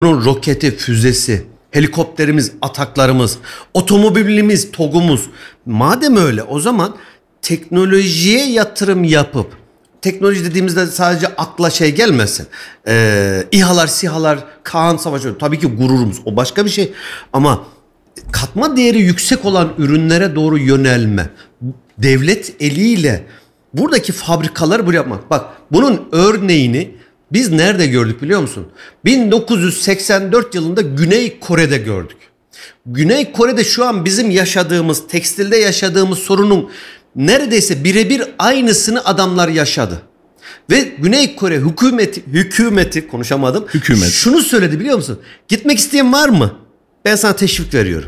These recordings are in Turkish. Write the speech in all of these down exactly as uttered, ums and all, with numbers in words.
roketi, füzesi, helikopterimiz, ataklarımız, otomobilimiz, TOG'umuz. Madem öyle, o zaman teknolojiye yatırım yapıp, teknoloji dediğimizde sadece akla şey gelmesin. Ee, İHA'lar, SİHA'lar, Kaan Savaşı, tabii ki gururumuz, o başka bir şey. Ama katma değeri yüksek olan ürünlere doğru yönelme, devlet eliyle buradaki fabrikaları buraya yapmak. Bak, bunun örneğini biz nerede gördük biliyor musun? bin dokuz yüz seksen dört yılında Güney Kore'de gördük. Güney Kore'de şu an bizim yaşadığımız, tekstilde yaşadığımız sorunun neredeyse birebir aynısını adamlar yaşadı. Ve Güney Kore hükümeti, hükümeti konuşamadım. Hükümet. Şunu söyledi biliyor musun? Gitmek isteyen var mı? Ben sana teşvik veriyorum.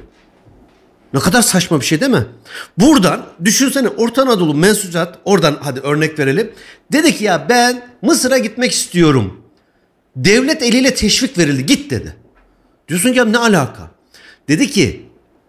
Ne kadar saçma bir şey değil mi? Buradan düşünsene, Orta Anadolu mensucat, oradan hadi örnek verelim. Dedi ki ya ben Mısır'a gitmek istiyorum. Devlet eliyle teşvik verildi, git dedi. Diyorsun ki ya ne alaka? Dedi ki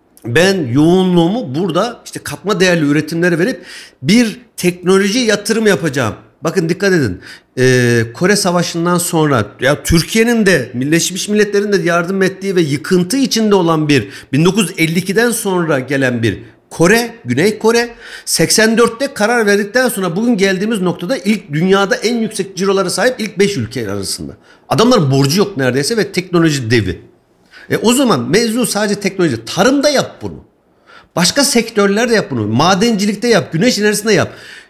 ben yoğunluğumu burada işte katma değerli üretimlere verip bir teknoloji yatırım yapacağım. Bakın dikkat edin. Ee, Kore Savaşı'ndan sonra ya Türkiye'nin de Birleşmiş Milletler'in de yardım ettiği ve yıkıntı içinde olan bir bin dokuz yüz elli ikiden sonra gelen bir Kore, Güney Kore seksen dörtte karar verdikten sonra bugün geldiğimiz noktada ilk dünyada en yüksek cirolara sahip ilk beş ülke arasında. Adamların borcu yok neredeyse ve teknoloji devi. E o zaman mevzu sadece teknoloji. Tarımda yap bunu. Başka sektörlerde yap bunu. Madencilikte yap, güneş enerjisinde yap.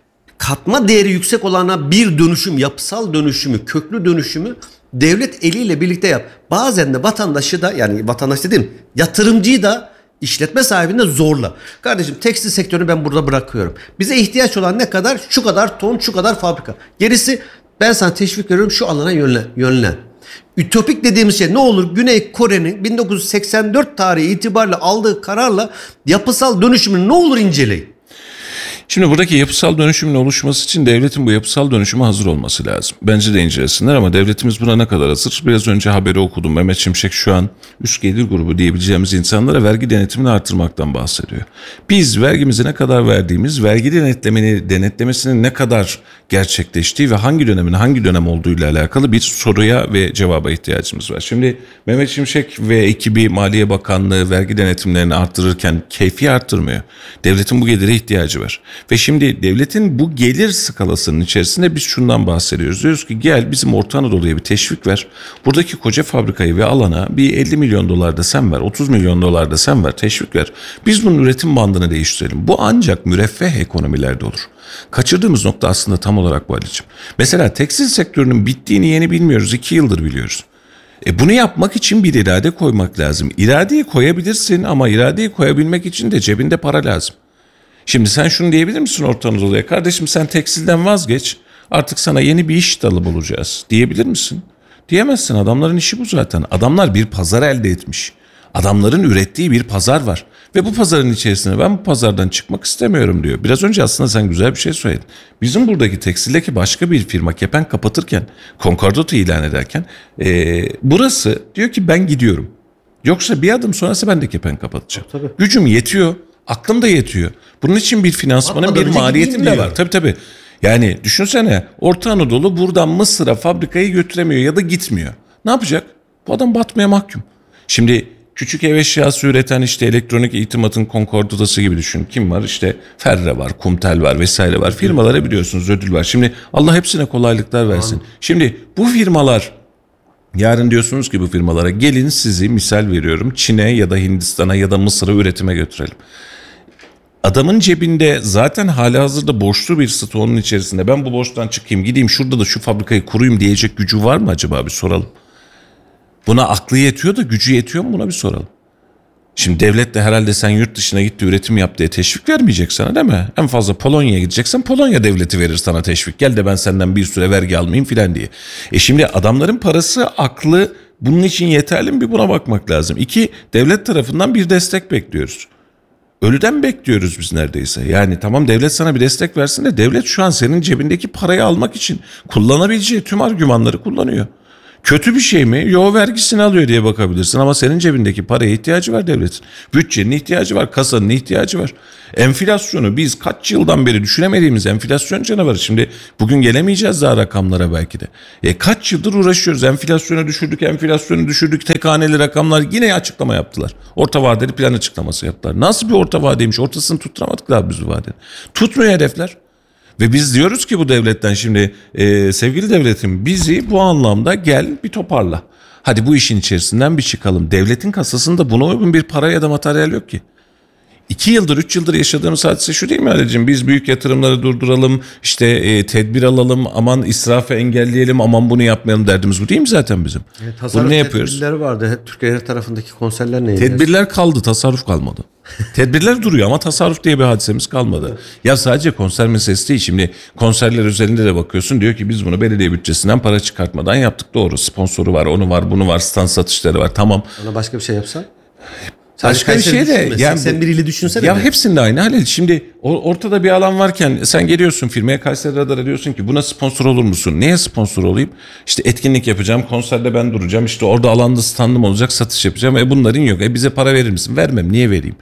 Katma değeri yüksek olana bir dönüşüm, yapısal dönüşümü, köklü dönüşümü devlet eliyle birlikte yap. Bazen de vatandaşı da, yani vatandaş dediğim yatırımcıyı da, işletme sahibini de zorla. Kardeşim tekstil sektörünü ben burada bırakıyorum. Bize ihtiyaç olan ne kadar? Şu kadar ton, şu kadar fabrika. Gerisi ben sana teşvik veriyorum, şu alana yönlen. yönlen. Ütopik dediğimiz şey ne olur? Güney Kore'nin bin dokuz yüz seksen dört tarihi itibariyle aldığı kararla yapısal dönüşümünü ne olur inceleyin. Şimdi buradaki yapısal dönüşümün oluşması için devletin bu yapısal dönüşüme hazır olması lazım. Bence de incelesinler ama devletimiz buna ne kadar hazır? Biraz önce haberi okudum. Mehmet Şimşek şu an üst gelir grubu diyebileceğimiz insanlara vergi denetimini artırmaktan bahsediyor. Biz vergimizi ne kadar verdiğimiz, vergi denetlemeni, denetlemesinin ne kadar gerçekleştiği ve hangi dönemin hangi dönem olduğuyla alakalı bir soruya ve cevaba ihtiyacımız var. Şimdi Mehmet Şimşek ve ekibi Maliye Bakanlığı vergi denetimlerini arttırırken keyfi arttırmıyor. Devletin bu gelire ihtiyacı var. Ve şimdi devletin bu gelir skalasının içerisinde biz şundan bahsediyoruz. Diyoruz ki gel bizim Orta Anadolu'ya bir teşvik ver. Buradaki koca fabrikayı ve alana bir elli milyon dolar da sen ver, otuz milyon dolar da sen ver, teşvik ver. Biz bunun üretim bandını değiştirelim. Bu ancak müreffeh ekonomilerde olur. Kaçırdığımız nokta aslında tam olarak bu Ali'cim. Mesela tekstil sektörünün bittiğini yeni bilmiyoruz, iki yıldır biliyoruz. E bunu yapmak için bir irade koymak lazım. İradeyi koyabilirsin ama iradeyi koyabilmek için de cebinde para lazım. Şimdi sen şunu diyebilir misin Orta Anadolu'ya? Kardeşim sen tekstilden vazgeç, artık sana yeni bir iş dalı bulacağız diyebilir misin? Diyemezsin, adamların işi bu zaten. Adamlar bir pazar elde etmiş. Adamların ürettiği bir pazar var. Ve bu pazarın içerisine ben bu pazardan çıkmak istemiyorum diyor. Biraz önce aslında sen güzel bir şey söyledin. Bizim buradaki tekstildeki başka bir firma kepenk kapatırken, konkordato ilan ederken ee, burası diyor ki ben gidiyorum. Yoksa bir adım sonrası ben de kepenk kapatacağım. Tabii. Gücüm yetiyor. Aklım da yetiyor. Bunun için bir finansmanın, Atmadan bir maliyetin de var. Tabii tabii. Yani düşünsene Orta Anadolu buradan Mısır'a fabrikayı götüremiyor ya da gitmiyor. Ne yapacak? Bu adam batmaya mahkum. Şimdi küçük ev eşyası üreten işte elektronik itimatın konkordatası gibi düşün. Kim var? İşte Ferre var, Kumtel var vesaire var. Firmalara biliyorsunuz ödül var. Şimdi Allah hepsine kolaylıklar versin. Anladım. Şimdi bu firmalar yarın diyorsunuz ki bu firmalara gelin sizi misal veriyorum Çin'e ya da Hindistan'a ya da Mısır'a üretime götürelim. Adamın cebinde zaten halihazırda borçlu bir stoğunun içerisinde ben bu borçtan çıkayım gideyim şurada da şu fabrikayı kurayım diyecek gücü var mı acaba bir soralım. Buna aklı yetiyor da gücü yetiyor mu buna bir soralım. Şimdi devlet de herhalde sen yurt dışına gitti üretim yap diye teşvik vermeyecek sana değil mi? En fazla Polonya'ya gideceksen Polonya devleti verir sana teşvik. Gel de ben senden bir süre vergi almayayım filan diye. E şimdi adamların parası, aklı bunun için yeterli mi bir buna bakmak lazım. İki, devlet tarafından bir destek bekliyoruz. Ölüden bekliyoruz biz neredeyse. Yani tamam devlet sana bir destek versin de devlet şu an senin cebindeki parayı almak için kullanabileceği tüm argümanları kullanıyor. Kötü bir şey mi? Yo, vergisini alıyor diye bakabilirsin ama senin cebindeki paraya ihtiyacı var devletin. Bütçenin ihtiyacı var, kasanın ihtiyacı var. Enflasyonu biz kaç yıldan beri düşünemediğimiz enflasyon canavarı. Şimdi bugün gelemeyeceğiz daha rakamlara belki de. E kaç yıldır uğraşıyoruz. Enflasyonu düşürdük, enflasyonu düşürdük. Tek haneli rakamlar, yine açıklama yaptılar. Orta vadeli plan açıklaması yaptılar. Nasıl bir orta vadeymiş? Ortasını tutturamadık daha biz bu vadenin. Tutmuyor hedefler. Ve biz diyoruz ki bu devletten şimdi e, sevgili devletim, bizi bu anlamda gel bir toparla. Hadi bu işin içerisinden bir çıkalım. Devletin kasasında buna uygun bir para ya da materyal yok ki. İki yıldır, üç yıldır yaşadığımız hadise şu değil mi Ali'cim? Biz büyük yatırımları durduralım, işte e, tedbir alalım, aman israfı engelleyelim, aman bunu yapmayalım, derdimiz bu değil mi zaten bizim? Evet, bunu ne yapıyoruz? Tedbirleri vardı. Türkiye her tarafındaki konserler neydi? Tedbirler kaldı, tasarruf kalmadı. Tedbirler duruyor ama tasarruf diye bir hadisemiz kalmadı. Ya sadece konser meselesi değil. Şimdi konserler özelinde de bakıyorsun, diyor ki biz bunu belediye bütçesinden para çıkartmadan yaptık. Doğru, sponsoru var, onu var, bunu var, stand satışları var, tamam. Ona başka bir şey yapsan? Başka bir şey de yani seksen bir ili düşünsene. Ya de. hepsinde aynı Halil. Şimdi ortada bir alan varken sen geliyorsun firmaya, Kayseri Radar'a, diyorsun ki buna sponsor olur musun? Neye sponsor olayım? İşte etkinlik yapacağım, konserde ben duracağım, işte orada alanda standım olacak, satış yapacağım. E bunların yok. E bize para verir misin? Vermem. Niye vereyim?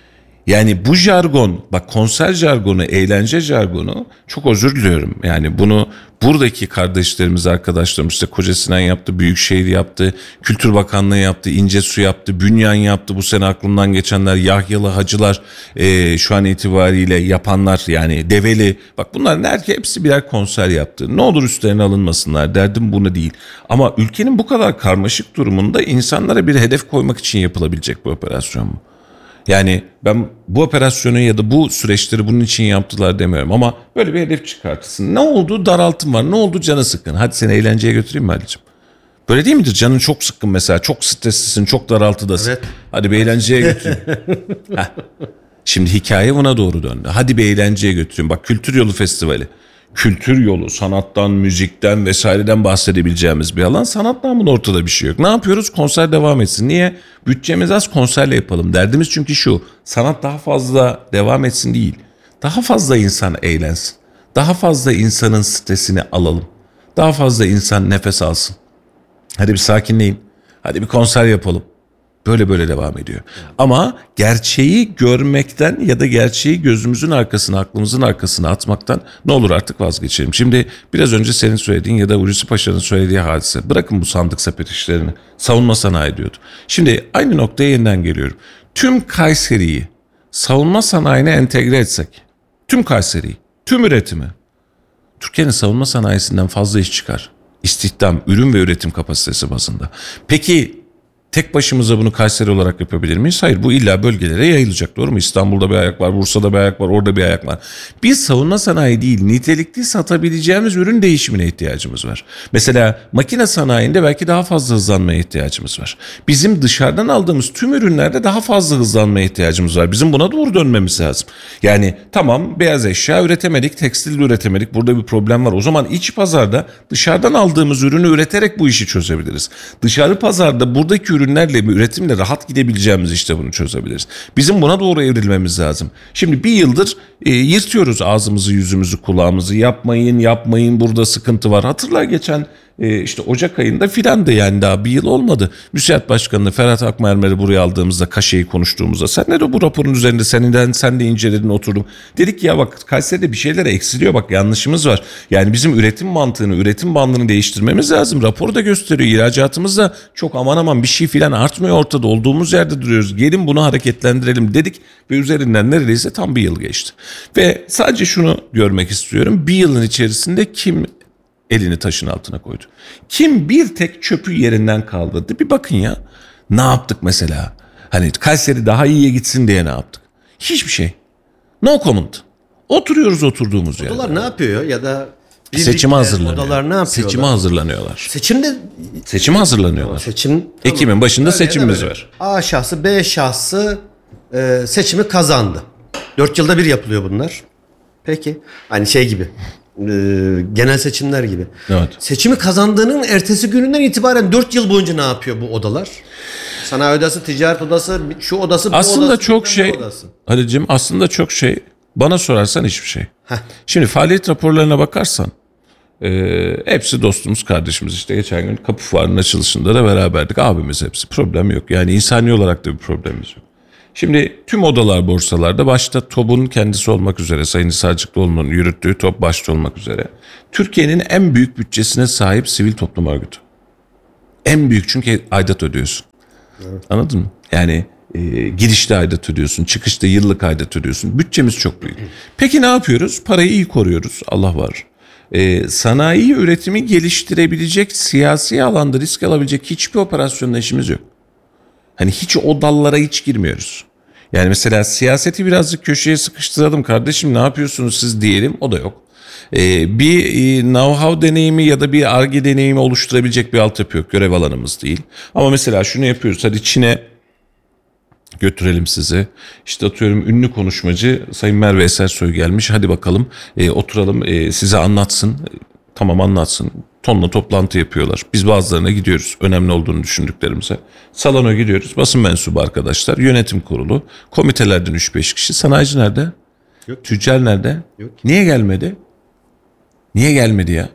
Yani bu jargon, bak konser jargonu, eğlence jargonu, çok özür diliyorum. Yani bunu buradaki kardeşlerimiz, arkadaşlarımız, işte Koca Sinan yaptı, Büyükşehir yaptı, Kültür Bakanlığı yaptı, İncesu yaptı, Bünyan yaptı. Bu sene aklımdan geçenler, Yahyalı, Hacılar, e, şu an itibariyle yapanlar, yani Develi. Bak bunların herkes, hepsi birer konser yaptı. Ne olur üstlerine alınmasınlar, derdim bunu değil. Ama ülkenin bu kadar karmaşık durumunda insanlara bir hedef koymak için yapılabilecek bir operasyon bu. Yani ben bu operasyonu ya da bu süreçleri bunun için yaptılar demiyorum ama böyle bir hedef çıkartırsın. Ne oldu? Daraltım var. Ne oldu? Canı sıkkın. Hadi seni eğlenceye götüreyim mi Ali'cim? Böyle değil midir? Canın çok sıkkın mesela. Çok streslisin, çok daraltıdasın. Evet. Hadi bir eğlenceye götüreyim. Şimdi hikaye buna doğru döndü. Hadi bir eğlenceye götüreyim. Bak, Kültür Yolu Festivali. Kültür yolu, sanattan, müzikten vesaireden bahsedebileceğimiz bir alan. Sanat namında ortada bir şey yok. Ne yapıyoruz? Konser devam etsin. Niye? Bütçemiz az, konserle yapalım. Derdimiz çünkü şu: sanat daha fazla devam etsin değil. Daha fazla insan eğlensin. Daha fazla insanın stresini alalım. Daha fazla insan nefes alsın. Hadi bir sakinleyin. Hadi bir konser yapalım. Böyle böyle devam ediyor. Ama gerçeği görmekten ya da gerçeği gözümüzün arkasına, aklımızın arkasına atmaktan ne olur artık vazgeçelim. Şimdi biraz önce senin söylediğin ya da Hulusi Paşa'nın söylediği hadise. Bırakın bu sandık sepet işlerini. Savunma sanayi diyordu. Şimdi aynı noktaya yeniden geliyorum. Tüm Kayseri'yi savunma sanayine entegre etsek, tüm Kayseri'yi, tüm üretimi, Türkiye'nin savunma sanayisinden fazla iş çıkar. İstihdam, ürün ve üretim kapasitesi bazında. Peki tek başımıza bunu Kayseri olarak yapabilir miyiz? Hayır, bu illa bölgelere yayılacak, doğru mu? İstanbul'da bir ayak var, Bursa'da bir ayak var, orada bir ayak var. Biz savunma sanayi değil, nitelikli satabileceğimiz ürün değişimine ihtiyacımız var. Mesela makine sanayinde belki daha fazla hızlanmaya ihtiyacımız var. Bizim dışarıdan aldığımız tüm ürünlerde daha fazla hızlanmaya ihtiyacımız var. Bizim buna doğru dönmemiz lazım. Yani tamam, beyaz eşya üretemedik, tekstil üretemedik, burada bir problem var. O zaman iç pazarda dışarıdan aldığımız ürünü üreterek bu işi çözebiliriz. Dışarı pazarda buradaki ürünlerle, üretimle rahat gidebileceğimiz işte bunu çözebiliriz. Bizim buna doğru evrilmemiz lazım. Şimdi bir yıldır e, yırtıyoruz ağzımızı, yüzümüzü, kulağımızı. Yapmayın, yapmayın, burada sıkıntı var. Hatırla geçen e, işte Ocak ayında filan da, yani daha bir yıl olmadı. Müsiat Başkanı Ferhat Akmermer'i buraya aldığımızda, kaşeyi konuştuğumuzda, sen ne de bu raporun üzerinde seninden sen de inceledin, oturdum. Dedik ki ya bak, Kayseri'de bir şeyler eksiliyor, bak yanlışımız var. Yani bizim üretim mantığını, üretim bandını değiştirmemiz lazım. Raporu da gösteriyor. İhracatımız da çok aman aman bir şey filan artmıyor ortada. Olduğumuz yerde duruyoruz. Gelin bunu hareketlendirelim dedik ve üzerinden neredeyse tam bir yıl geçti. Ve sadece şunu görmek istiyorum. Bir yılın içerisinde kim elini taşın altına koydu? Kim bir tek çöpü yerinden kaldırdı? Bir bakın ya. Ne yaptık mesela? Hani Kayseri daha iyiye gitsin diye ne yaptık? Hiçbir şey. No comment. Oturuyoruz oturduğumuz yerde. Odalar ne yapıyor ya da seçime hazırlanıyor. Odalar ne yapıyorlar? Seçime hazırlanıyorlar. Seçimde seçime hazırlanıyorlar. Seçim Ekim'in başında öyle seçimimiz var. A şahsı, B şahsı e, seçimi kazandı. Dört yılda bir yapılıyor bunlar. Peki. Hani şey gibi. E, genel seçimler gibi. Evet. Seçimi kazandığının ertesi gününden itibaren dört yıl boyunca ne yapıyor bu odalar? Sanayi odası, ticaret odası, şu odası, bu aslında odası. Çok şey, Halicim, aslında çok şey. Bana sorarsan hiçbir şey. Heh. Şimdi faaliyet raporlarına bakarsan Ee, hepsi dostumuz, kardeşimiz. İşte geçen gün Kapı Fuarı'nın açılışında da beraberdik. Abimiz hepsi. Problem yok. Yani insani olarak da bir problemimiz yok. Şimdi tüm odalar borsalarda, başta TOB'un kendisi olmak üzere, Sayın Sarcıklıoğlu'nun yürüttüğü TOB başta olmak üzere, Türkiye'nin en büyük bütçesine sahip sivil toplum örgütü. En büyük, çünkü aidat ödüyorsun. Evet. Anladın mı? Yani e, girişte aidat ödüyorsun, çıkışta yıllık aidat ödüyorsun. Bütçemiz çok büyük. Peki ne yapıyoruz? Parayı iyi koruyoruz. Allah var. E, sanayi üretimi geliştirebilecek, siyasi alanda risk alabilecek hiçbir operasyonla işimiz yok. Hani hiç o dallara hiç girmiyoruz. Yani mesela siyaseti birazcık köşeye sıkıştıralım kardeşim, ne yapıyorsunuz siz diyelim, o da yok. Ee, bir e, know-how deneyimi ya da bir Ar-Ge deneyimi oluşturabilecek bir altyapı yok. Görev alanımız değil. Ama mesela şunu yapıyoruz. Hadi Çin'e götürelim sizi. İşte atıyorum, ünlü konuşmacı Sayın Merve Esersoy gelmiş. Hadi bakalım e, oturalım e, size anlatsın. Tamam, anlatsın. Tonla toplantı yapıyorlar. Biz bazılarına gidiyoruz, önemli olduğunu düşündüklerimize. Salona giriyoruz. Basın mensubu arkadaşlar, yönetim kurulu, komitelerden üç beş kişi. Sanayici nerede? Yok. Tüccar nerede? Yok. Niye gelmedi? Niye gelmedi ya?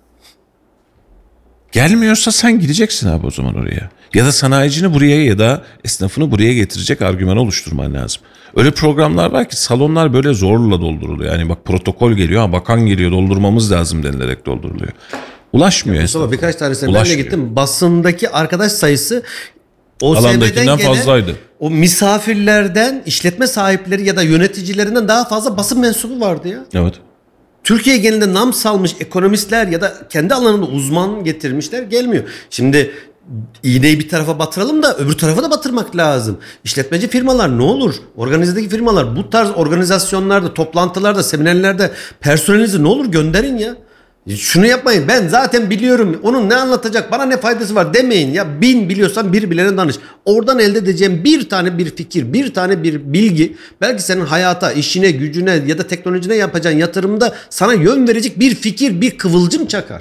Gelmiyorsa sen gideceksin abi o zaman oraya. Ya da sanayicini buraya ya da esnafını buraya getirecek argüman oluşturman lazım. Öyle programlar var ki salonlar böyle zorla dolduruluyor. Yani bak, protokol geliyor, ha, bakan geliyor, doldurmamız lazım denilerek dolduruluyor. Ulaşmıyor esnaf. Birkaç tanesine ben de gittim. Basındaki arkadaş sayısı O S B'den fazlaydı. O misafirlerden, işletme sahipleri ya da yöneticilerinden daha fazla basın mensubu vardı ya. Evet. Türkiye genelinde nam salmış ekonomistler ya da kendi alanında uzman getirmişler, gelmiyor. Şimdi iğneyi bir tarafa batıralım da öbür tarafa da batırmak lazım. İşletmeci firmalar ne olur? Organizedeki firmalar bu tarz organizasyonlarda, toplantılarda, seminerlerde personelinizi ne olur gönderin ya. Şunu yapmayın, ben zaten biliyorum, onun ne anlatacak, bana ne faydası var demeyin ya. Bin biliyorsan bir bilene danış. Oradan elde edeceğim bir tane bir fikir, bir tane bir bilgi belki senin hayata, işine, gücüne ya da teknolojine yapacağın yatırımda sana yön verecek bir fikir, bir kıvılcım çakar.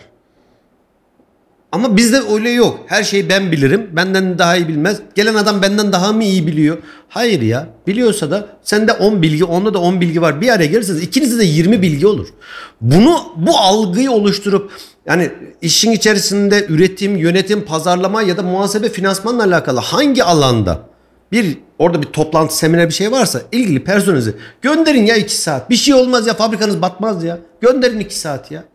Ama bizde öyle yok. Her şeyi ben bilirim. Benden daha iyi bilmez. Gelen adam benden daha mı iyi biliyor? Hayır ya. Biliyorsa da sende on bilgi, onda da on bilgi var. Bir araya gelirseniz ikinizde de yirmi bilgi olur. Bunu, bu algıyı oluşturup, yani işin içerisinde üretim, yönetim, pazarlama ya da muhasebe, finansmanla alakalı hangi alanda bir orada bir toplantı, seminer bir şey varsa ilgili personelinizi gönderin ya iki saat. Bir şey olmaz ya, fabrikanız batmaz ya. Gönderin iki saat ya.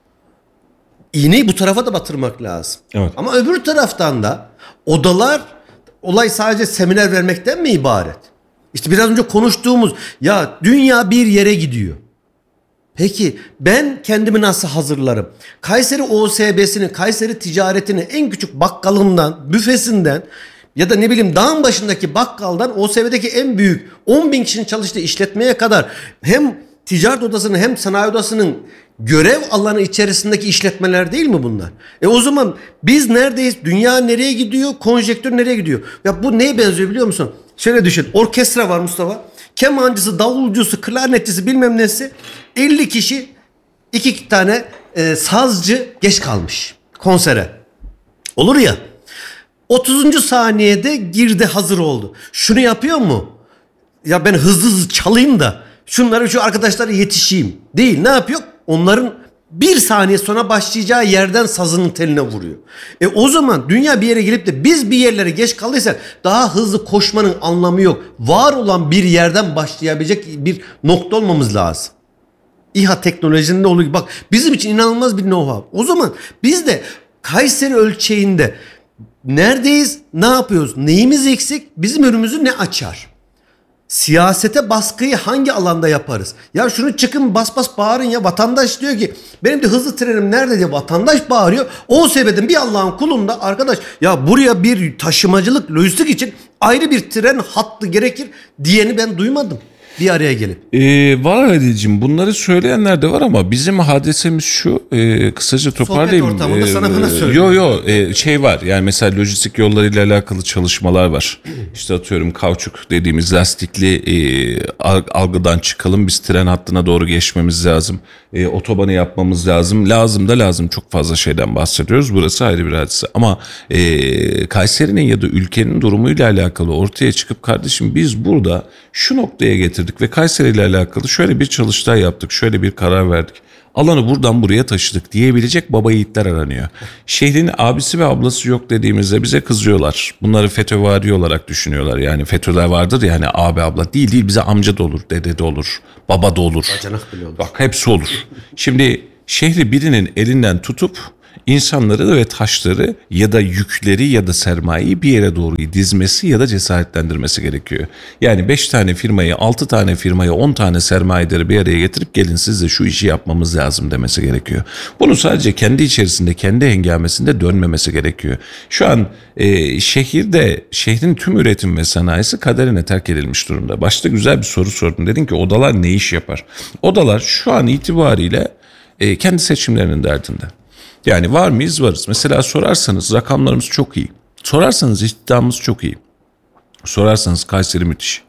İğneyi bu tarafa da batırmak lazım. Evet. Ama öbür taraftan da odalar, olay sadece seminer vermekten mi ibaret? İşte biraz önce konuştuğumuz, ya dünya bir yere gidiyor. Peki ben kendimi nasıl hazırlarım? Kayseri O S B'sinin, Kayseri ticaretinin en küçük bakkalından, büfesinden ya da ne bileyim dağın başındaki bakkaldan O S B'deki en büyük on bin kişinin çalıştığı işletmeye kadar hem ticaret odasının hem sanayi odasının görev alanı içerisindeki işletmeler değil mi bunlar? E o zaman biz neredeyiz? Dünya nereye gidiyor? Konjektür nereye gidiyor? Ya bu neye benziyor biliyor musun? Şöyle düşün. Orkestra var Mustafa. Kemancısı, davulcusu, klarnetçisi bilmem nesi. elli kişi, iki tane e, sazcı geç kalmış konsere. Olur ya. otuzuncu saniyede girdi, hazır oldu. Şunu yapıyor mu? Ya ben hızlı hızlı çalayım da şunları, şu arkadaşlara yetişeyim. Değil. Ne yapıyor? Onların bir saniye sonra başlayacağı yerden sazının teline vuruyor. E o zaman dünya bir yere gelip de biz bir yerlere geç kaldıysak daha hızlı koşmanın anlamı yok. Var olan bir yerden başlayabilecek bir nokta olmamız lazım. İHA teknolojinin de oluyor. Bak bizim için inanılmaz bir know-how. O zaman biz de Kayseri ölçeğinde neredeyiz, ne yapıyoruz, neyimiz eksik, bizim önümüzü ne açar? Siyasete baskıyı hangi alanda yaparız? Ya şunu çıkın bas bas bağırın ya. Vatandaş diyor ki benim de hızlı trenim nerede diye vatandaş bağırıyor. O sebepten bir Allah'ın kulunda arkadaş ya buraya bir taşımacılık, lojistik için ayrı bir tren hattı gerekir diyeni ben duymadım. Bir araya gelip. Ee, var Halil'cim, bunları söyleyenler de var ama bizim hadisemiz şu, e, kısaca toparlayayım. Sohbet ortamında ee, sana bana söyle. Yo yo e, şey var yani, mesela lojistik yollarıyla alakalı çalışmalar var. İşte atıyorum kauçuk dediğimiz lastikli e, algıdan çıkalım, biz tren hattına doğru geçmemiz lazım. E, otobanı yapmamız lazım. Lazım da lazım, çok fazla şeyden bahsediyoruz. Burası ayrı bir hadise. Ama e, Kayseri'nin ya da ülkenin durumuyla alakalı ortaya çıkıp kardeşim biz burada şu noktaya getirdik ve Kayseri ile alakalı şöyle bir çalıştay yaptık, şöyle bir karar verdik. Alanı buradan buraya taşıdık diyebilecek baba yiğitler aranıyor. Şehrin abisi ve ablası yok dediğimizde bize kızıyorlar. Bunları FETÖ'vari olarak düşünüyorlar. Yani FETÖ'ler vardır ya hani abi abla değil değil bize amca da olur, dede de olur, baba da olur. Bacanak bile olur. Bak hepsi olur. Şimdi şehri birinin elinden tutup insanları ve taşları ya da yükleri ya da sermayeyi bir yere doğru dizmesi ya da cesaretlendirmesi gerekiyor. Yani beş tane firmayı, altı tane firmayı, on tane sermayeleri bir araya getirip gelin siz de şu işi yapmamız lazım demesi gerekiyor. Bunu sadece kendi içerisinde, kendi hengamesinde dönmemesi gerekiyor. Şu an e, şehirde, şehrin tüm üretim ve sanayisi kaderine terk edilmiş durumda. Başta güzel bir soru sordun. Dedin ki odalar ne iş yapar? Odalar şu an itibariyle e, kendi seçimlerinin derdinde. Yani var mıyız? Varız. Mesela sorarsanız rakamlarımız çok iyi. Sorarsanız istihdamımız çok iyi. Sorarsanız Kayseri müthiş.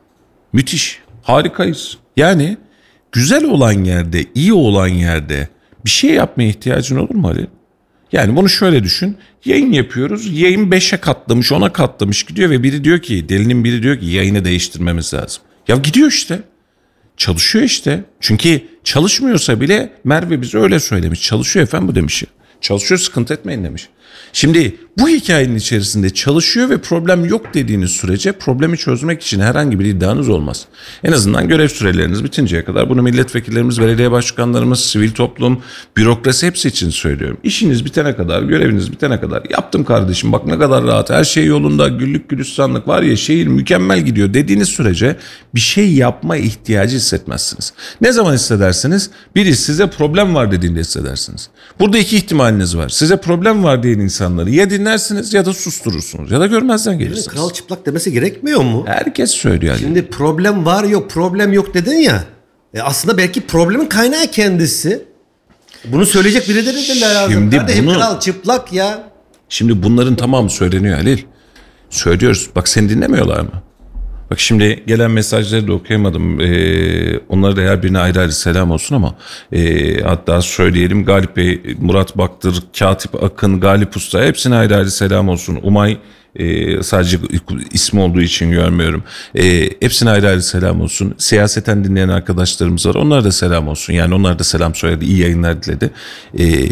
Müthiş. Harikayız. Yani güzel olan yerde, iyi olan yerde bir şey yapmaya ihtiyacın olur mu Ali? Yani bunu şöyle düşün. Yayın yapıyoruz. Yayın beşe katlamış, ona katlamış gidiyor ve biri diyor ki, delinin biri diyor ki yayını değiştirmemiz lazım. Ya gidiyor işte. Çalışıyor işte. Çünkü çalışmıyorsa bile Merve bize öyle söylemiş. Çalışıyor efendim bu demiş. Çalışıyor sıkıntı etmeyin demiş. Şimdi bu hikayenin içerisinde çalışıyor ve problem yok dediğiniz sürece problemi çözmek için herhangi bir iddianız olmaz. En azından görev süreleriniz bitinceye kadar bunu milletvekillerimiz, belediye başkanlarımız, sivil toplum, bürokrasi hepsi için söylüyorum. İşiniz bitene kadar, göreviniz bitene kadar yaptım kardeşim bak ne kadar rahat her şey yolunda güllük gülistanlık var ya şehir mükemmel gidiyor dediğiniz sürece bir şey yapma ihtiyacı hissetmezsiniz. Ne zaman hissedersiniz? Biri size problem var dediğinde hissedersiniz. Burada iki ihtimaliniz var. Size problem var diyen insanları ya dinlersiniz ya da susturursunuz ya da görmezden gelirsiniz. Kral çıplak demesi gerekmiyor mu? Herkes söylüyor. Ali. Şimdi problem var yok problem yok dedin ya. E aslında belki problemin kaynağı kendisi. Bunu söyleyecek birileri de lazım. Şimdi Kardeşim bunu- kral çıplak ya. Şimdi bunların tamamı söyleniyor Halil. Söylüyoruz. Bak seni dinlemiyorlar mı? Bak şimdi gelen mesajları da okuyamadım. Ee, onlara da her birine ayrı ayrı selam olsun ama e, hatta söyleyelim Galip Bey, Murat Baktır, Katip Akın, Galip Usta hepsine ayrı ayrı selam olsun. Umay e, sadece ismi olduğu için görmüyorum. E, hepsine ayrı ayrı selam olsun. Siyaseten dinleyen arkadaşlarımız var. Onlara da selam olsun. Yani onlar da selam söyledi. İyi yayınlar diledi. Eee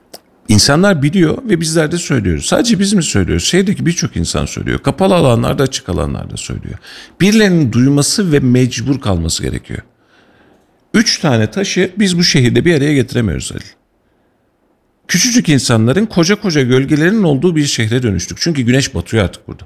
İnsanlar biliyor ve bizler de söylüyoruz. Sadece biz mi söylüyoruz? Şehirdeki birçok insan söylüyor. Kapalı alanlarda, açık alanlarda söylüyor. Birilerinin duyması ve mecbur kalması gerekiyor. Üç tane taşı biz bu şehirde bir araya getiremiyoruz Ali. Küçücük insanların koca koca gölgelerinin olduğu bir şehre dönüştük. Çünkü güneş batıyor artık burada.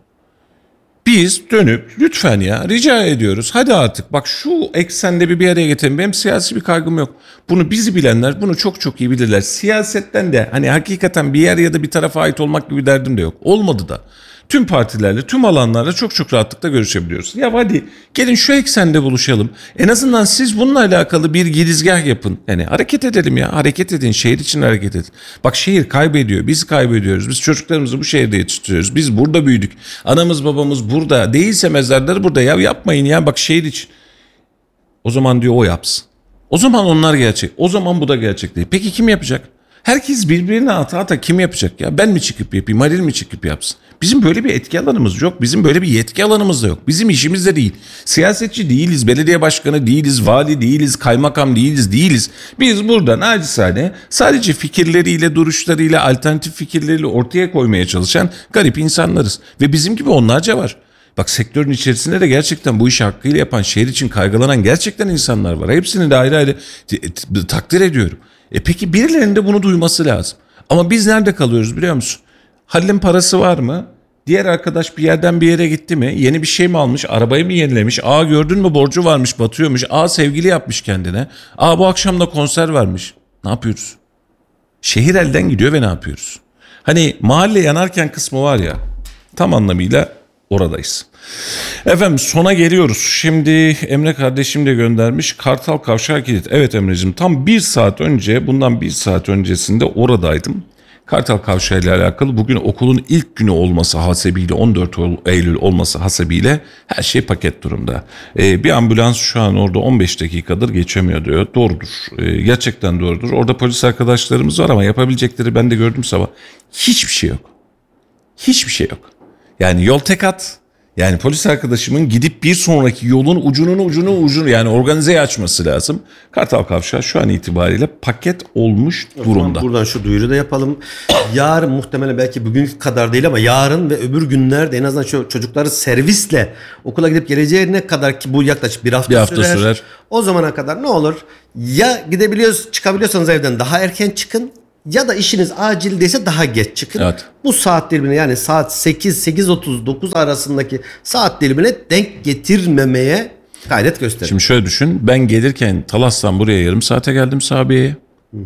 Biz dönüp lütfen ya rica ediyoruz hadi artık bak şu eksende bir bir araya getirelim. Benim siyasi bir kaygım yok. Bunu bizi bilenler bunu çok çok iyi bilirler. Siyasetten de hani hakikaten bir yer ya da bir tarafa ait olmak gibi derdim de yok. Olmadı da. Tüm partilerle, tüm alanlarla çok çok rahatlıkla görüşebiliyoruz. Ya hadi gelin şu eksende buluşalım. En azından siz bununla alakalı bir girizgah yapın. Yani hareket edelim ya. Hareket edin. Şehir için hareket edin. Bak şehir kaybediyor. Biz kaybediyoruz. Biz çocuklarımızı bu şehirde yetiştiriyoruz. Biz burada büyüdük. Anamız babamız burada. Değilse mezarları burada. Ya yapmayın ya. Bak şehir için. O zaman diyor o yapsın. O zaman onlar gerçek. O zaman bu da gerçek değil. Peki kim yapacak? Herkes birbirine ata ata kim yapacak ya? Ben mi çıkıp yapayım? Halil mi çıkıp yapsın? Bizim böyle bir etki alanımız yok. Bizim böyle bir yetki alanımız da yok. Bizim işimiz de değil. Siyasetçi değiliz, belediye başkanı değiliz, vali değiliz, kaymakam değiliz, değiliz. Biz burada nacizane sadece fikirleriyle, duruşlarıyla, alternatif fikirleriyle ortaya koymaya çalışan garip insanlarız. Ve bizim gibi onlarca var. Bak sektörün içerisinde de gerçekten bu işi hakkıyla yapan, şehir için kaygılanan gerçekten insanlar var. Hepsini de ayrı ayrı t- t- takdir ediyorum. E peki birilerinin de bunu duyması lazım. Ama biz nerede kalıyoruz biliyor musun? Halil'in parası var mı? Diğer arkadaş bir yerden bir yere gitti mi? Yeni bir şey mi almış? Arabayı mı yenilemiş? Aa gördün mü borcu varmış batıyormuş. Aa sevgili yapmış kendine. Aa bu akşam da konser varmış. Ne yapıyoruz? Şehir elden gidiyor ve ne yapıyoruz? Hani mahalle yanarken kısmı var ya tam anlamıyla oradayız. Efendim sona geliyoruz. Şimdi Emre kardeşim de göndermiş. Kartal Kavşağı Kilit. Evet Emre'cim tam bir saat önce bundan bir saat öncesinde oradaydım. Kartal Kavşağı ile alakalı bugün okulun ilk günü olması hasebiyle on dört Eylül olması hasebiyle her şey paket durumda. Ee, bir ambulans şu an orada on beş dakikadır geçemiyor diyor. Doğrudur. Ee, gerçekten doğrudur. Orada polis arkadaşlarımız var ama yapabilecekleri ben de gördüm sabah. Hiçbir şey yok. Hiçbir şey yok. Yani yol tek at. Yani polis arkadaşımın gidip bir sonraki yolun ucunun ucunu ucunu yani organizeyi açması lazım. Kartal Kavşağı şu an itibariyle paket olmuş durumda. Buradan şu duyuru da yapalım. Yarın muhtemelen belki bugünkü kadar değil ama yarın ve öbür günlerde en azından şu çocukları servisle okula gidip geleceğine kadar ki bu yaklaşık bir hafta, Bir hafta sürer. sürer. O zamana kadar ne olur? Ya gidebiliyoruz, çıkabiliyorsanız evden daha erken çıkın. Ya da işiniz acil değilse daha geç çıkın. Evet. Bu saat dilimine yani saat sekiz, sekiz otuz, dokuz arasındaki saat dilimine denk getirmemeye gayret gösterin. Şimdi şöyle düşün. Ben gelirken Talas'tan buraya yarım saate geldim Sabiye'ye.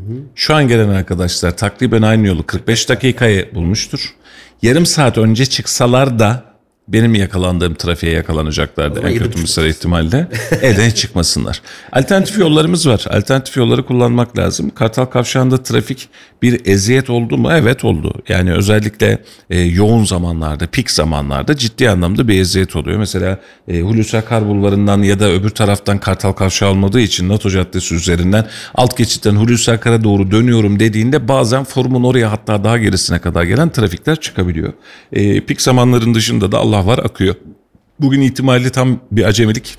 Şu an gelen arkadaşlar takriben aynı yolu kırk beş dakikayı bulmuştur. Yarım saat önce çıksalar da benim yakalandığım trafiğe yakalanacaklardı en kötü bir sıra ihtimalle. Evden hiç çıkmasınlar. Alternatif yollarımız var. Alternatif yolları kullanmak lazım. Kartal Kavşağı'nda trafik bir eziyet oldu mu? Evet oldu. Yani özellikle e, yoğun zamanlarda, pik zamanlarda ciddi anlamda bir eziyet oluyor. Mesela e, Hulusi Akar Bulvarı'ndan ya da öbür taraftan Kartal Kavşağı olmadığı için NATO Caddesi üzerinden alt geçitten Hulusi Akar'a doğru dönüyorum dediğinde bazen forumun oraya hatta daha gerisine kadar gelen trafikler çıkabiliyor. E, pik zamanların dışında da Allah var akıyor. Bugün itibariyle tam bir acemilik.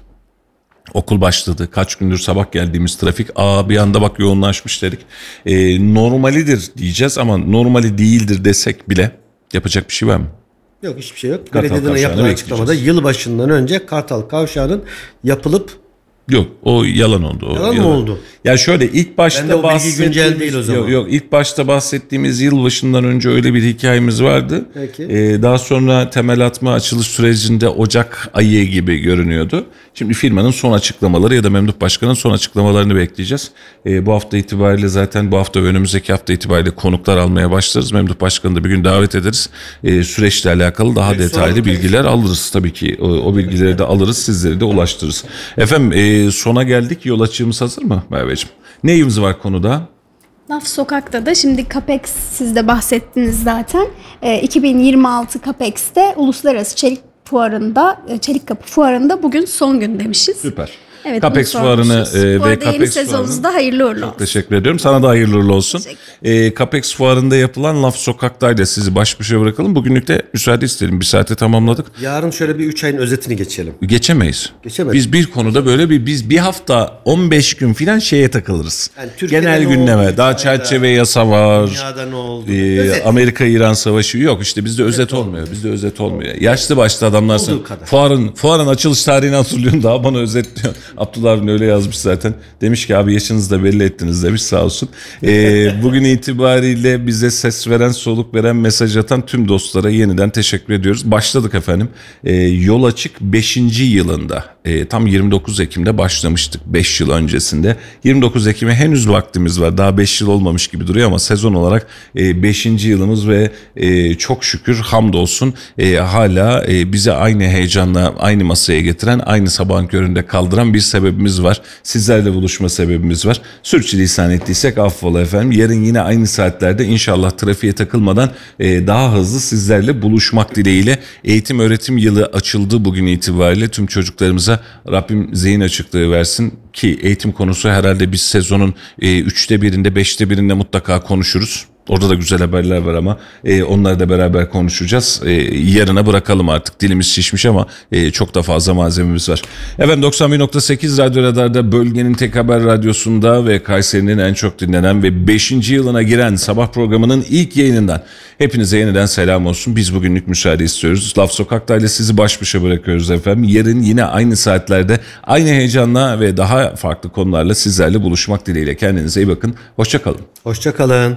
Okul başladı. Kaç gündür sabah geldiğimiz trafik. Aa bir anda bak yoğunlaşmış dedik. Ee, normalidir diyeceğiz ama normali değildir desek bile yapacak bir şey var mı? Yok hiçbir şey yok. Kartal Belediyeden yapılan Kavşağı'nı açıklamada bekleyeceğiz. yılbaşından önce Kartal Kavşağı'nın yapılıp Yok o yalan oldu. O Yalan mı oldu? Ya şöyle ilk başta Bende o bilgi bahsettiğimiz güncel değil o zaman. Yok, yok ilk başta bahsettiğimiz yılbaşından önce öyle bir hikayemiz vardı. Peki. Ee, daha sonra temel atma açılış sürecinde Ocak ayı gibi görünüyordu. Şimdi firmanın son açıklamaları ya da Memduh Başkan'ın son açıklamalarını bekleyeceğiz. Ee, bu hafta itibariyle zaten bu hafta ve önümüzdeki hafta itibariyle konuklar almaya başlarız. Memduh Başkan'ı da bir gün davet ederiz. Ee, süreçle alakalı daha Evet, detaylı sonra- bilgiler alırız tabii ki. O, o bilgileri de alırız, sizlere de ulaştırırız. Efendim e, sona geldik. Yol açığımız hazır mı Merveciğim? Neyimiz var konuda? Laf Sokak'ta da şimdi CAPEX siz de bahsettiniz zaten. E, iki bin yirmi altı CAPEX'te Uluslararası Çelik Fuarı'nda, e, Çelik Kapı Fuarı'nda bugün son gün demişiz. Süper. Evet, CAPEX bunu fuarını sormuşuz. e, Bu ve arada yeni CAPEX sezonunuzda fuarını hayırlı uğurlu çok olsun. teşekkür ediyorum. Sana da hayırlı uğurlu olsun. E, CAPEX fuarında yapılan Laf Sokak'tayla sizi baş başa bırakalım. Bugünlük de müsaade istedim. Bir saate tamamladık. yarın şöyle bir üç ayın özetini geçelim. Geçemeyiz. Geçemeyiz. Biz bir konuda böyle bir biz bir hafta on beş gün filan şeye takılırız. Yani Türkiye'de Genel ne oldu gündeme. Daha İtalya'da, çerçeve yasa var. Dünyada ne oldu? Ee, Özet. Amerika-İran savaşı yok işte bizde özet olmuyor. Bizde özet olmuyor. Yaşlı başlı adamlar sen Olduğu kadar. fuarın fuarın açılış tarihini hatırlıyorum daha bana özetliyor. Abdullah abin öyle yazmış zaten. Demiş ki abi yaşınızı da belli ettiniz demiş sağ olsun. Ee, bugün itibariyle bize ses veren, soluk veren, mesaj atan tüm dostlara yeniden teşekkür ediyoruz. Başladık efendim. Ee, Yol Açık beşinci yılında e, tam yirmi dokuz Ekim'de başlamıştık beş yıl öncesinde. yirmi dokuz Ekim'e henüz vaktimiz var. Daha beş yıl olmamış gibi duruyor ama sezon olarak e, beşinci yılımız ve e, çok şükür hamdolsun e, hala e, bize aynı heyecanla aynı masaya getiren, aynı sabahın köründe kaldıran bir sebebimiz var. Sizlerle buluşma sebebimiz var. Sürçülisan ettiysek affola efendim. Yarın yine aynı saatlerde inşallah trafiğe takılmadan e, daha hızlı sizlerle buluşmak dileğiyle. Eğitim öğretim yılı açıldı bugün itibariyle. Tüm çocuklarımıza Rabbim zihin açıklığı versin ki eğitim konusu herhalde biz sezonun e, üçte birinde beşte birinde mutlaka konuşuruz. Orada da güzel haberler var ama e, onları da beraber konuşacağız. E, yarına bırakalım artık. Dilimiz şişmiş ama e, çok da fazla malzememiz var. Efendim doksan bir nokta sekiz Radyo Radar'da bölgenin tek haber radyosunda ve Kayseri'nin en çok dinlenen ve beşinci yılına giren sabah programının ilk yayınından hepinize yeniden selam olsun. Biz bugünlük müsaade istiyoruz. Laf Sokak'ta ile sizi baş başa bırakıyoruz efendim. Yarın yine aynı saatlerde aynı heyecanla ve daha farklı konularla sizlerle buluşmak dileğiyle. Kendinize iyi bakın. Hoşça kalın. Hoşça kalın.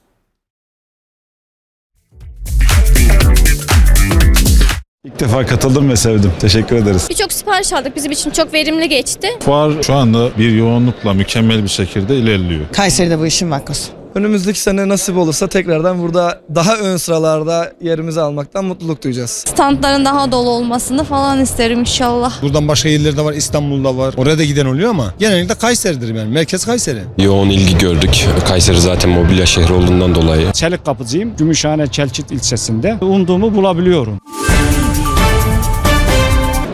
İlk defa katıldım ve sevdim. Teşekkür ederiz. Birçok sipariş aldık. Bizim için çok verimli geçti. Fuar şu anda bir yoğunlukla mükemmel bir şekilde ilerliyor. Kayseri'de bu işin vakkosu. Önümüzdeki sene nasip olursa tekrardan burada daha ön sıralarda yerimizi almaktan mutluluk duyacağız. Standların daha dolu olmasını falan isterim inşallah. Buradan başka illerde var, İstanbul'da var. Oraya da giden oluyor ama genellikle Kayseri'dir yani. Merkez Kayseri. Yoğun ilgi gördük. Kayseri zaten mobilya şehri olduğundan dolayı. Çelik kapıcıyım. Gümüşhane Çelçit ilçesinde. Umduğumu bulabiliyorum.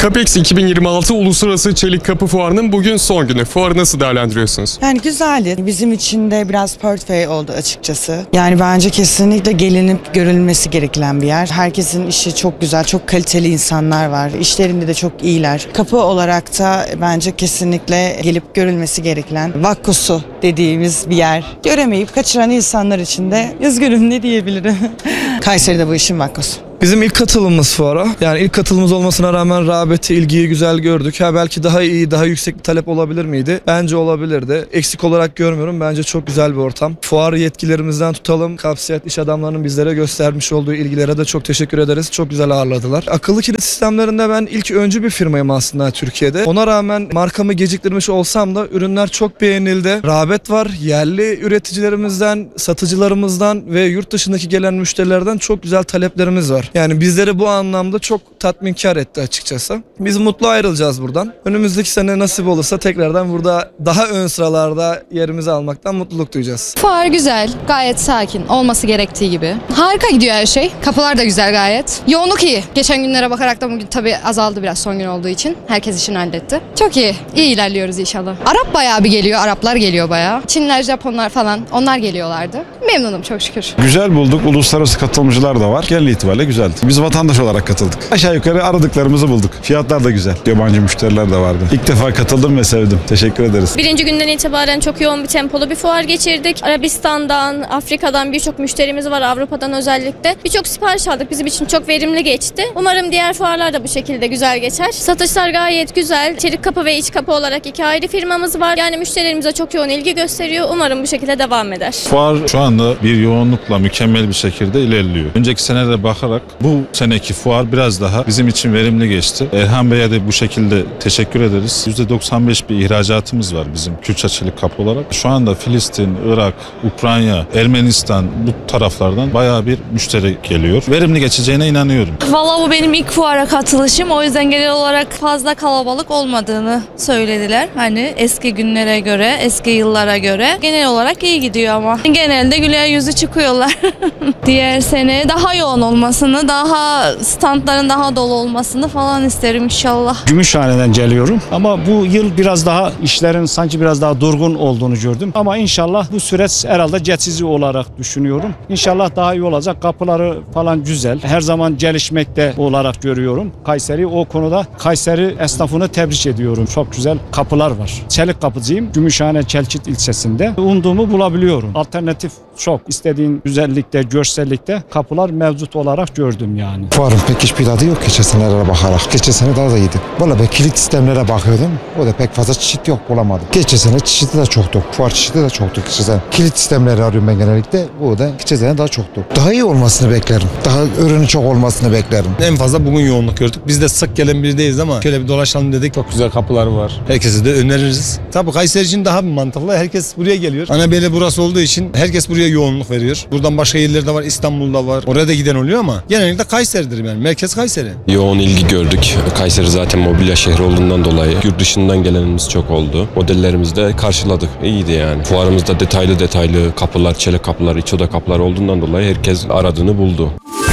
Capex iki bin yirmi altı Uluslararası Çelik Kapı Fuarı'nın bugün son günü. Fuarı nasıl değerlendiriyorsunuz? Yani güzeldi. Bizim için de biraz portföy oldu açıkçası. Yani bence kesinlikle gelinip görülmesi gereken bir yer. Herkesin işi çok güzel, çok kaliteli insanlar var. İşlerinde de çok iyiler. Kapı olarak da bence kesinlikle gelip görülmesi gereken vakkusu dediğimiz bir yer. Göremeyip kaçıran insanlar için de üzgünüm ne diyebilirim. Kayseri'de bu işin vakkusu. Bizim ilk katılımımız fuara. Yani ilk katılımımız olmasına rağmen rağbeti, ilgiyi güzel gördük. Ha belki daha iyi, daha yüksek bir talep olabilir miydi? Bence olabilirdi. Eksik olarak görmüyorum. Bence çok güzel bir ortam. Fuar yetkilerimizden tutalım. Kapsiyet iş adamlarının bizlere göstermiş olduğu ilgilere de çok teşekkür ederiz. Çok güzel ağırladılar. Akıllı kilit sistemlerinde ben ilk öncü bir firmayım aslında Türkiye'de. Ona rağmen markamı geciktirmiş olsam da ürünler çok beğenildi. Rağbet var. Yerli üreticilerimizden, satıcılarımızdan ve yurt dışındaki gelen müşterilerden çok güzel taleplerimiz var. Yani bizleri bu anlamda çok tatminkar etti açıkçası. Biz mutlu ayrılacağız buradan. Önümüzdeki sene nasip olursa tekrardan burada daha ön sıralarda yerimizi almaktan mutluluk duyacağız. Fuar güzel, gayet sakin, olması gerektiği gibi. Harika gidiyor her şey. Kapılar da güzel gayet. Yoğunluk iyi. Geçen günlere bakarak da bugün tabii azaldı biraz son gün olduğu için. Herkes işini halletti. Çok iyi. İyi ilerliyoruz inşallah. Arap bayağı bir geliyor, Araplar geliyor bayağı. Çinler, Japonlar falan onlar geliyorlardı. Memnunum çok şükür. Güzel bulduk. Uluslararası katılımcılar da var. Genel itibariyle güzeldi. Biz vatandaş olarak katıldık. Aşağı yukarı aradıklarımızı bulduk. Fiyatlar da güzel. Yabancı müşteriler de vardı. İlk defa katıldım ve sevdim. Teşekkür ederiz. Birinci günden itibaren çok yoğun bir tempolu bir fuar geçirdik. Arabistan'dan, Afrika'dan birçok müşterimiz var, Avrupa'dan özellikle. Birçok sipariş aldık. Bizim için çok verimli geçti. Umarım diğer fuarlar da bu şekilde güzel geçer. Satışlar gayet güzel. Çelik kapı ve iç kapı olarak iki ayrı firmamız var. Yani müşterilerimize çok yoğun ilgi gösteriyor. Umarım bu şekilde devam eder. Fuar şu anda bir yoğunlukla mükemmel bir şekilde ilerliyor. Önceki senelere bakarak bu seneki fuar biraz daha bizim için verimli geçti. Erhan Bey'e de bu şekilde teşekkür ederiz. yüzde doksan beş bir ihracatımız var bizim Kürtçe Çelik Kapı olarak. Şu anda Filistin, Irak, Ukrayna, Ermenistan bu taraflardan bayağı bir müşteri geliyor. Verimli geçeceğine inanıyorum. Valla bu benim ilk fuara katılışım. O yüzden genel olarak fazla kalabalık olmadığını söylediler. Hani eski günlere göre, eski yıllara göre genel olarak iyi gidiyor ama. Genelde güler yüzü çıkıyorlar. Diğer sene daha yoğun olmasını, daha standların daha dolu olmasını falan isterim inşallah. Gümüşhane'den geliyorum ama bu yıl biraz daha işlerin sanki biraz daha durgun olduğunu gördüm. Ama inşallah bu süreç herhalde geçici olarak düşünüyorum. İnşallah daha iyi olacak. Kapıları falan güzel. Her zaman gelişmekte olarak görüyorum. Kayseri o konuda Kayseri esnafını tebrik ediyorum. Çok güzel kapılar var. Çelik kapıcıyım. Gümüşhane Çelçit ilçesinde. Umduğumu bulabiliyorum. Alternatif çok. İstediğin güzellikte, görsellikte kapılar mevcut olarak gördüm yani. Fuarın pek hiçbir tadı yok geçen senelere bakarak. Geçen sene daha da iyiydi. Valla ben kilit sistemlere bakıyordum. O da pek fazla çeşit yok, bulamadım. Geçen sene çeşidi de çoktu. Fuar çeşidi de çoktu geçen sene. Kilit sistemleri arıyorum ben genellikle. O da geçen sene daha çoktu. Daha iyi olmasını beklerim. Daha ürünü çok olmasını beklerim. En fazla bugün yoğunluk gördük. Biz de sık gelen biri değiliz ama şöyle bir dolaşalım dedik. Çok güzel kapılar var. Herkese de öneririz. Tabii Kayseri için daha bir mantıklı. Herkes buraya geliyor. Anabeyli burası olduğu için herkes buraya yoğunluk veriyor. Buradan başka yerlerde var. İstanbul'da var. Oraya da giden oluyor ama genellikle Kayseri'dir yani. Merkez Kayseri. Yoğun ilgi gördük. Kayseri zaten mobilya şehri olduğundan dolayı yurt dışından gelenimiz çok oldu. Modellerimizi de karşıladık. İyiydi yani. Fuarımızda detaylı detaylı kapılar, çelik kapılar, iç oda kapılar olduğundan dolayı herkes aradığını buldu.